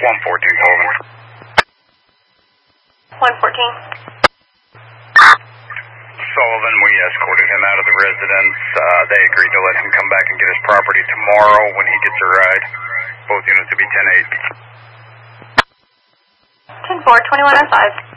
114 Sullivan. 114. Sullivan, we escorted him out of the residence. They agreed to let him come back and get his property tomorrow when he gets a ride. Both units will be 10-8. 10-4, 2105.